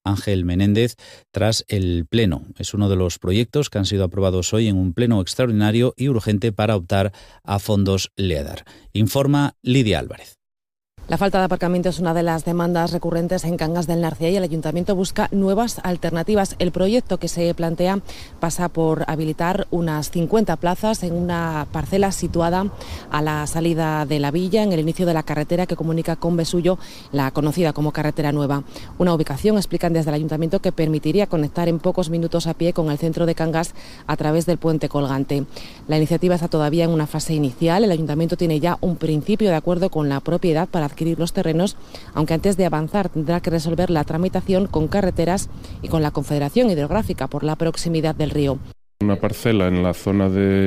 Ángel Menéndez, tras el Pleno. Es uno de los proyectos que han sido aprobados hoy en un Pleno extraordinario y urgente para optar a fondos LEADER. Informa Lidia Álvarez. La falta de aparcamiento es una de las demandas recurrentes en Cangas del Narcea y el Ayuntamiento busca nuevas alternativas. El proyecto que se plantea pasa por habilitar unas 50 plazas en una parcela situada a la salida de la villa, en el inicio de la carretera que comunica con Besullo, la conocida como Carretera Nueva. Una ubicación, explican desde el Ayuntamiento, que permitiría conectar en pocos minutos a pie con el centro de Cangas a través del puente colgante. La iniciativa está todavía en una fase inicial. El Ayuntamiento tiene ya un principio de acuerdo con la propiedad para adquirir los terrenos, aunque antes de avanzar tendrá que resolver la tramitación con Carreteras y con la Confederación Hidrográfica por la proximidad del río. Una parcela en la zona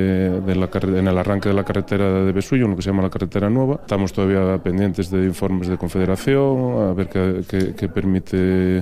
en el arranque de la carretera de Besullo, lo que se llama la Carretera Nueva. Estamos todavía pendientes de informes de Confederación, a ver qué permite,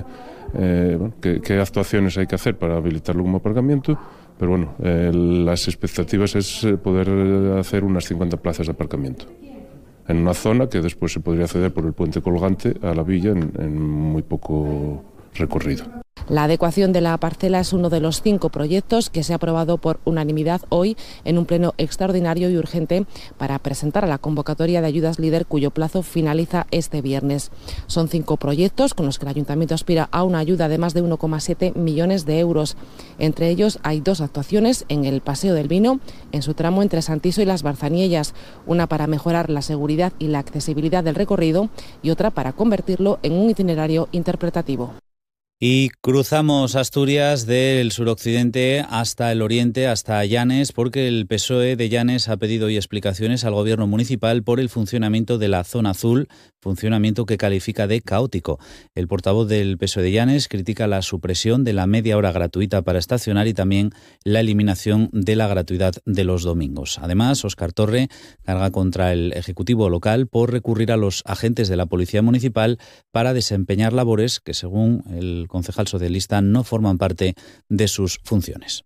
qué actuaciones hay que hacer para habilitarlo como aparcamiento. Pero bueno, las expectativas es poder hacer unas 50 plazas de aparcamiento en una zona que después se podría acceder por el puente colgante a la villa en muy poco recorrido. La adecuación de la parcela es uno de los 5 proyectos que se ha aprobado por unanimidad hoy en un pleno extraordinario y urgente para presentar a la convocatoria de ayudas LEADER, cuyo plazo finaliza este viernes. Son 5 proyectos con los que el Ayuntamiento aspira a una ayuda de más de 1,7 millones de euros. Entre ellos hay 2 actuaciones en el Paseo del Vino, en su tramo entre Santiso y Las Barzaniellas, una para mejorar la seguridad y la accesibilidad del recorrido y otra para convertirlo en un itinerario interpretativo. Y cruzamos Asturias del suroccidente hasta el oriente, hasta Llanes, porque el PSOE de Llanes ha pedido hoy explicaciones al gobierno municipal por el funcionamiento de la zona azul, funcionamiento que califica de caótico. El portavoz del PSOE de Llanes critica la supresión de la media hora gratuita para estacionar y también la eliminación de la gratuidad de los domingos. Además, Óscar Torre carga contra el Ejecutivo local por recurrir a los agentes de la Policía Municipal para desempeñar labores que, según el concejal socialista, no forman parte de sus funciones.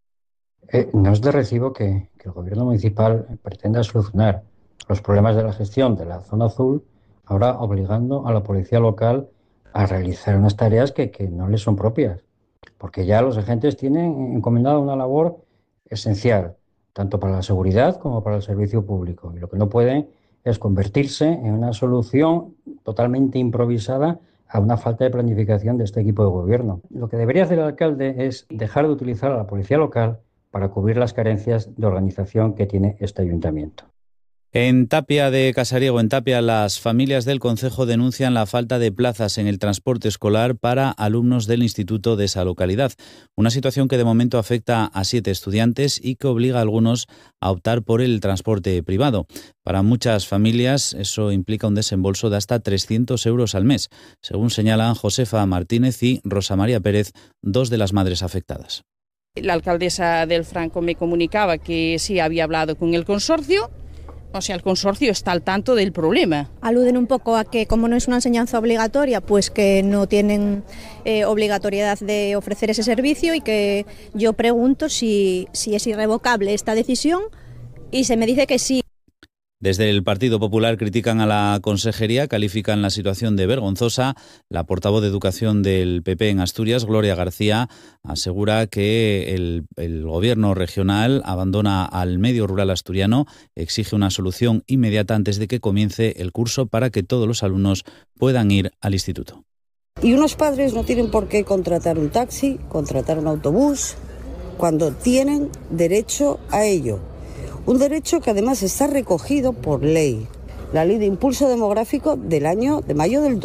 No es de recibo que el gobierno municipal pretenda solucionar los problemas de la gestión de la zona azul, ahora obligando a la policía local a realizar unas tareas que no les son propias, porque ya los agentes tienen encomendada una labor esencial, tanto para la seguridad como para el servicio público, y lo que no pueden es convertirse en una solución totalmente improvisada a una falta de planificación de este equipo de gobierno. Lo que debería hacer el alcalde es dejar de utilizar a la policía local para cubrir las carencias de organización que tiene este ayuntamiento. En Tapia de Casariego, en Tapia, las familias del concejo denuncian la falta de plazas en el transporte escolar para alumnos del instituto de esa localidad. Una situación que de momento afecta a 7 estudiantes y que obliga a algunos a optar por el transporte privado. Para muchas familias eso implica un desembolso de hasta 300 euros al mes, según señalan Josefa Martínez y Rosa María Pérez, 2 de las madres afectadas. La alcaldesa del Franco me comunicaba que sí había hablado con el consorcio. O sea, el consorcio está al tanto del problema. Aluden un poco a que, como no es una enseñanza obligatoria, pues que no tienen obligatoriedad de ofrecer ese servicio, y que yo pregunto si es irrevocable esta decisión y se me dice que sí. Desde el Partido Popular critican a la consejería, califican la situación de vergonzosa. La portavoz de Educación del PP en Asturias, Gloria García, asegura que el gobierno regional abandona al medio rural asturiano, exige una solución inmediata antes de que comience el curso para que todos los alumnos puedan ir al instituto. Y unos padres no tienen por qué contratar un taxi, contratar un autobús, cuando tienen derecho a ello. Un derecho que además está recogido por ley, la Ley de Impulso Demográfico de mayo del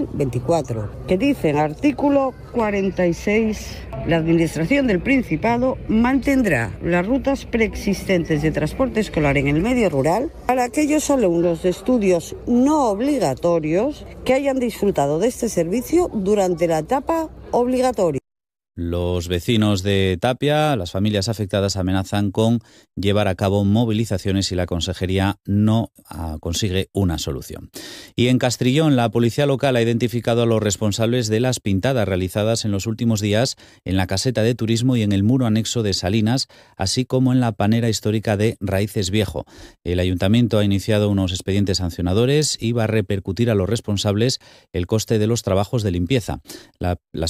2024, que dice en artículo 46, la Administración del Principado mantendrá las rutas preexistentes de transporte escolar en el medio rural para aquellos alumnos de estudios no obligatorios que hayan disfrutado de este servicio durante la etapa obligatoria. Los vecinos de Tapia, las familias afectadas, amenazan con llevar a cabo movilizaciones si la consejería no consigue una solución. Y en Castrillón, la policía local ha identificado a los responsables de las pintadas realizadas en los últimos días en la caseta de turismo y en el muro anexo de Salinas, así como en la panera histórica de Raíces Viejo. El ayuntamiento ha iniciado unos expedientes sancionadores y va a repercutir a los responsables el coste de los trabajos de limpieza. Las